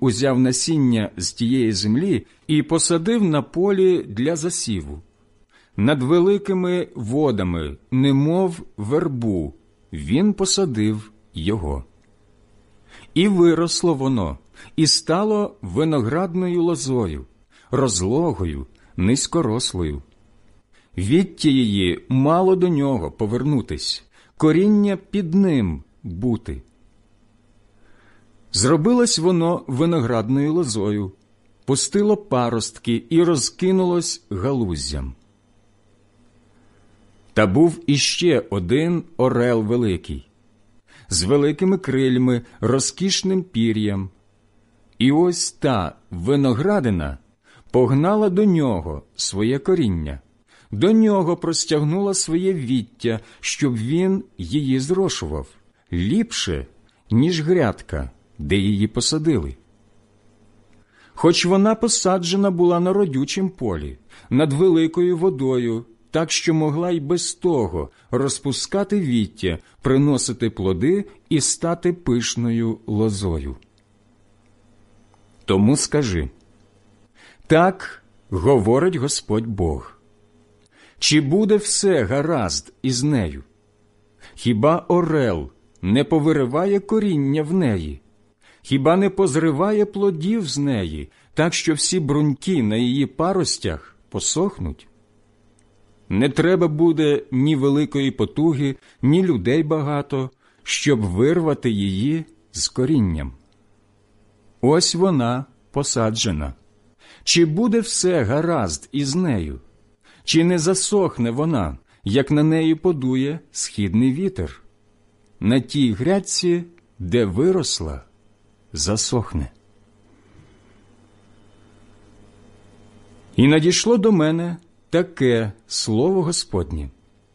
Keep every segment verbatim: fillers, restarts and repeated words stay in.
узяв насіння з тієї землі і посадив на полі для засіву. Над великими водами, немов вербу, він посадив його. І виросло воно, і стало виноградною лозою, розлогою, низькорослою. Відтя її мало до нього повернутись, коріння під ним бути. Зробилось воно виноградною лозою, пустило паростки і розкинулось галуздям. Та був іще один орел великий, з великими крильми, розкішним пір'ям. І ось та виноградина погнала до нього своє коріння, до нього простягнула своє віття, щоб він її зрошував, ліпше, ніж грядка, де її посадили. Хоч вона посаджена була на родючім полі, над великою водою, так що могла й без того розпускати віття, приносити плоди і стати пишною лозою. Тому скажи, так говорить Господь Бог. Чи буде все гаразд із нею? Хіба орел не повириває коріння в неї? Хіба не позриває плодів з неї, так що всі бруньки на її паростях посохнуть? Не треба буде ні великої потуги, ні людей багато, щоб вирвати її з корінням. Ось вона посаджена. Чи буде все гаразд із нею? Чи не засохне вона, як на неї подує східний вітер? На тій грядці, де виросла, засохне. І надійшло до мене таке слово Господнє.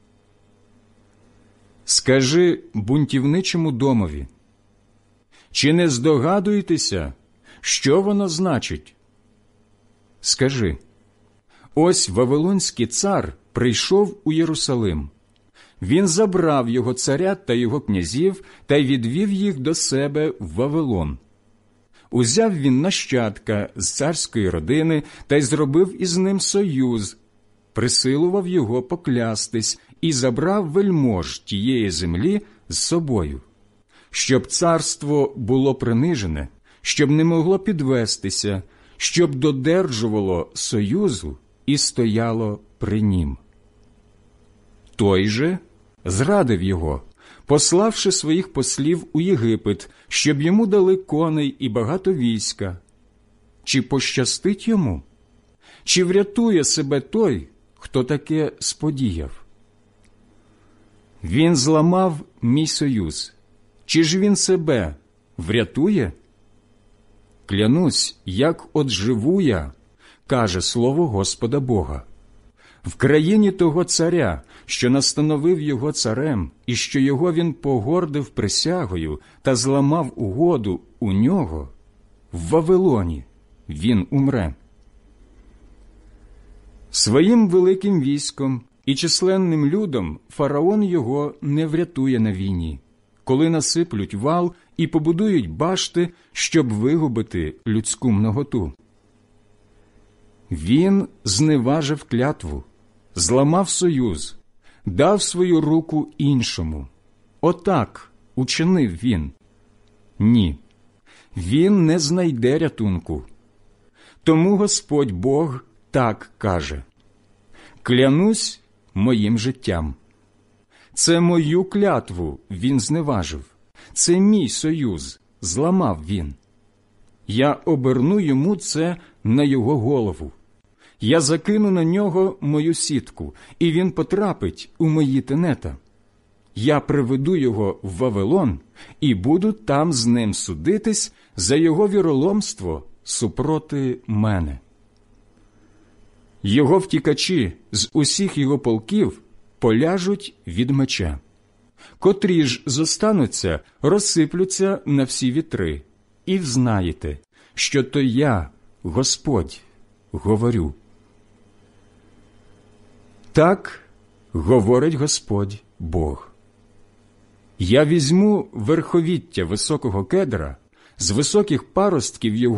Скажи бунтівничому домові, чи не здогадуєтеся, що воно значить? Скажи, ось Вавилонський цар прийшов у Єрусалим. Він забрав його царя та його князів та й відвів їх до себе в Вавилон. Узяв він нащадка з царської родини та й зробив із ним союз, присилував його поклястись і забрав вельмож тієї землі з собою, щоб царство було принижене, щоб не могло підвестися, щоб додержувало союзу і стояло при нім. Той же зрадив його, пославши своїх послів у Єгипет, щоб йому дали коней і багато війська. Чи пощастить йому? Чи врятує себе той, хто таке сподіяв? Він зламав мій союз. Чи ж він себе врятує? Клянусь, як от живу я, каже слово Господа Бога. В країні того царя, що настановив його царем, і що його він погордив присягою та зламав угоду у нього, в Вавилоні він умре. Своїм великим військом і численним людом фараон його не врятує на війні, коли насиплють вал і побудують башти, щоб вигубити людську многоту. Він зневажив клятву, зламав союз, дав свою руку іншому. Отак учинив він. Ні, він не знайде рятунку. Тому Господь Бог так каже: клянусь моїм життям. Це мою клятву він зневажив, це мій союз зламав він. Я оберну йому це на його голову. Я закину на нього мою сітку, і він потрапить у мої тенета. Я приведу його в Вавилон і буду там з ним судитись за його віроломство супроти мене. Його втікачі з усіх його полків поляжуть від меча. Котрі ж зостануться, розсиплються на всі вітри. І взнаєте, що то я, Господь, говорю. Так говорить Господь Бог. Я візьму верховіття високого кедра, з високих паростків його